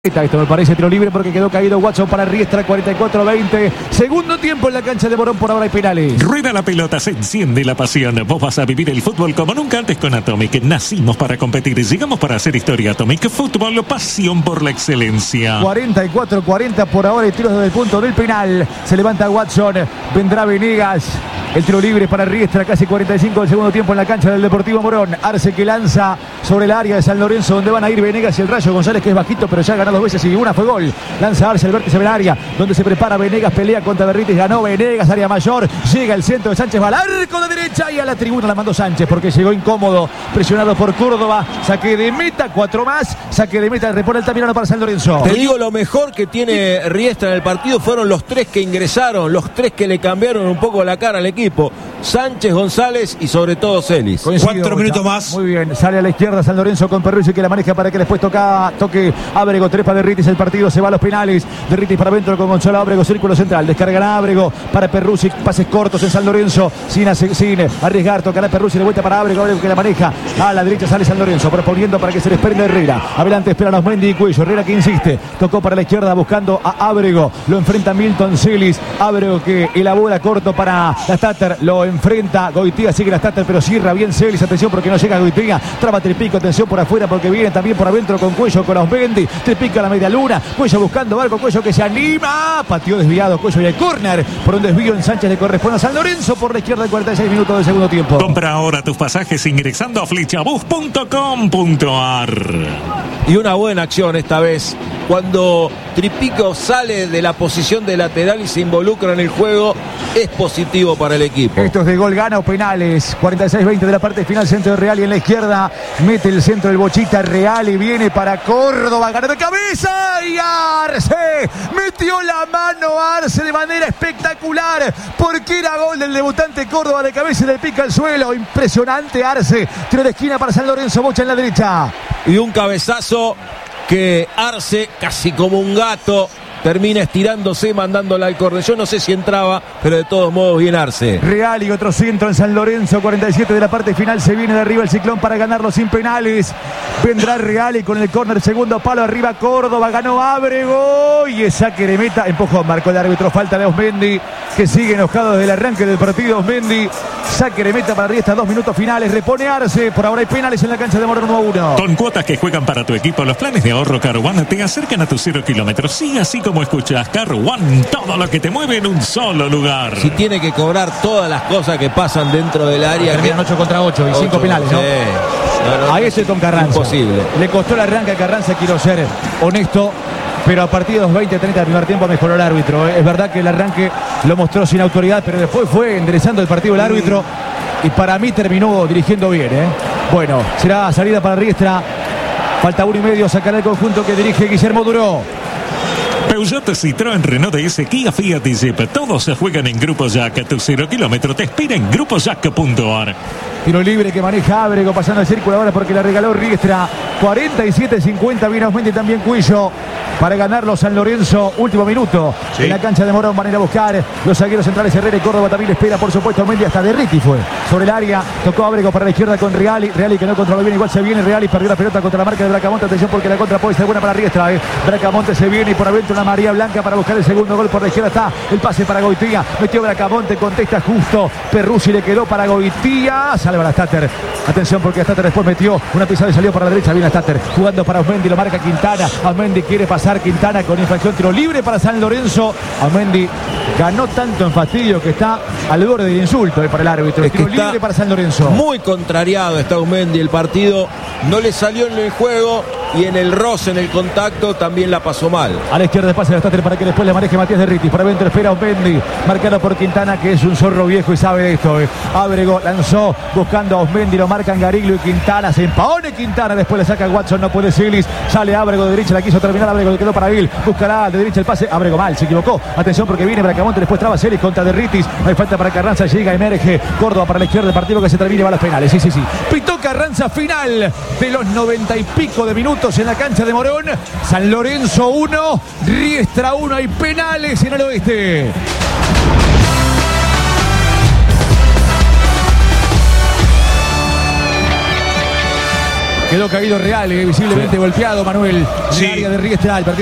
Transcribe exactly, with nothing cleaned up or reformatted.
Esto me parece tiro libre porque quedó caído Watson para Riestra. Cuarenta y cuatro veinte. Segundo tiempo en la cancha de Morón. Por ahora hay penales. Rueda la pelota, se enciende la pasión. Vos vas a vivir el fútbol como nunca antes con Atomic. Nacimos para competir, llegamos para hacer historia. Atomic Fútbol, pasión por la excelencia. cuarenta y cuatro cuarenta por ahora y tiros desde el punto del penal. Se levanta Watson, vendrá Venegas. El tiro libre para Riestra, casi cuarenta y cinco del segundo tiempo en la cancha del Deportivo Morón. Arce que lanza sobre el área de San Lorenzo, donde van a ir Venegas y el Rayo González, que es bajito, pero ya ha ganado dos veces y una fue gol. Lanza Arce, el vértice del área, donde se prepara Venegas, pelea contra Berritis, ganó Venegas, área mayor. Llega el centro de Sánchez, va al arco de derecha y a la tribuna la mandó Sánchez, porque llegó incómodo, presionado por Córdoba. Saque de meta, cuatro más. Saque de meta, repone el Tamirano para San Lorenzo. Te digo, lo mejor que tiene Riestra en el partido fueron los tres que ingresaron, los tres que le cambiaron un poco la cara al equipo. Sánchez, González y sobre todo Celis. Coincido, Cuatro minutos más. Muy bien, sale a la izquierda San Lorenzo con Perruzzi, que la maneja para que después toca, toque Ábrego, trepa de Ritis, el partido se va a los penales. De Ritis para adentro con Gonzalo Ábrego, círculo central, descargan a Ábrego para Perruzzi, pases cortos en San Lorenzo, sin, sin arriesgar, tocará Perruzzi, de vuelta para Ábrego, Ábrego que la maneja, a la derecha sale San Lorenzo, proponiendo para que se desprenda Herrera. Adelante esperan los Mendy y Cuello, Herrera que insiste, tocó para la izquierda buscando a Ábrego, lo enfrenta Milton Celis, Ábrego que elabora corto para la Stater, lo enfrenta Goitia, sigue la Stater, pero cierra bien Celis, atención porque no llega Goitia, traba Tripico, atención por afuera porque viene también por adentro con Cuello, con los Mendy, Tripico a la media luna, Cuello buscando barco, Cuello que se anima, pateó desviado Cuello y el córner, por un desvío en Sánchez le corresponde a San Lorenzo por la izquierda en cuarenta y seis minutos del segundo tiempo. Compra ahora tus pasajes ingresando a flechabus punto com punto ar. Y una buena acción esta vez, cuando Tripico sale de la posición de lateral y se involucra en el juego, es positivo para el equipo. Esto es de gol, gana o penales. cuarenta y seis veinte de la parte final, centro de Real y en la izquierda mete el centro del Bochita Real y viene para Córdoba, gana de cabeza y Arce metió la mano Arce de manera espectacular porque era gol del debutante Córdoba de cabeza y le pica el suelo. Impresionante Arce, tiro de esquina para San Lorenzo, Bocha en la derecha. Y un cabezazo que Arce, casi como un gato, termina estirándose, mandándola al córner. Yo no sé si entraba, pero de todos modos bien Arce. Real y otro centro en San Lorenzo, cuarenta y siete de la parte final, se viene de arriba el Ciclón para ganarlo sin penales. Vendrá Real y con el córner, segundo palo, arriba Córdoba, ganó Ábrego y es saque de meta, empujó, marcó el árbitro, falta de Osmendi, que sigue enojado desde el arranque del partido. Osmendi, saque de meta para Riestra, dos minutos finales, repone Arce, por ahora hay penales en la cancha de Morón uno a uno. Con cuotas que juegan para tu equipo, los planes de ahorro Car One te acercan a tus cero kilómetros. Sí, así como escuchas, Car One, todo lo que te mueve en un solo lugar. Si tiene que cobrar todas las cosas que pasan dentro del área. Terminan ocho contra ocho y cinco penales, ¿no? Sí. No, no, a ese Tom Carranza. Imposible. Le costó el arranque a Carranza, quiero ser honesto, pero a partir de los veinte treinta del primer tiempo mejoró el árbitro. Es verdad que el arranque lo mostró sin autoridad, pero después fue enderezando el partido el árbitro y para mí terminó dirigiendo bien, ¿eh? Bueno, será salida para Riestra. Falta uno y medio, sacará el conjunto que dirige Guillermo Duró. Peugeot, Citroën, Renault, D S, Kia, Fiat y Jeep. Todos se juegan en Grupo Jack. Tu cero kilómetro te espera en grupo jack punto ar. Tiro libre que maneja Ábrego, pasando el círculo ahora porque la regaló Riestra. cuarenta y siete cincuenta, viene Osmendi también Cuillo para ganarlo San Lorenzo. Último minuto sí. En la cancha de Morón van a ir a buscar los zagueros centrales Herrera y Córdoba también espera, por supuesto, Osmendi, hasta de Ritti fue sobre el área, tocó Ábrego para la izquierda con Reali, Reali que no controló bien, igual se viene Reali, perdió la pelota contra la marca de Bracamonte, atención porque la contra puede ser buena para Riestra, eh. Bracamonte se viene y por adentro una María Blanca para buscar el segundo gol, por la izquierda está el pase para Goitia, metió Bracamonte, contesta justo, Perruzzi le quedó para Goitia, salva la Stater, atención porque Stater después metió una pisada y salió para la derecha, viene Stater, jugando para Osmendi, lo marca Quintana, Osmendi quiere pasar, Quintana con infracción, tiro libre para San Lorenzo. Osmendi ganó tanto en fastidio que está al borde del insulto eh, para el árbitro. Es tiro libre para San Lorenzo. Muy contrariado está Osmendi, el partido no le salió en el juego y en el roce, en el contacto, también la pasó mal. A la izquierda pasa el Stater para que después le maneje Matías de Ritis. Para adentro espera Osmendi, marcado por Quintana, que es un zorro viejo y sabe de esto. Eh. Ábrego lanzó buscando a Osmendi, lo marcan Gariglio y Quintana, se empavone Quintana, después le saca Watson, no puede Silis, sale Ábrego de derecha, la quiso terminar, Ábrego le quedó para Gil, buscará de derecha el pase, Ábrego mal, se equivocó, atención porque viene Bracamonte, después traba Celis contra de Ritis, no hay falta para Carranza, llega, emerge Córdoba para la izquierda, el partido que se termine, va a las penales, sí, sí, sí. Pitó Carranza, final de los noventa y pico de minutos en la cancha de Morón. San Lorenzo uno, Riestra uno, hay penales en el oeste. Quedó caído Real, eh, visiblemente sí. golpeado Manuel. Sí. En el área de Riestra.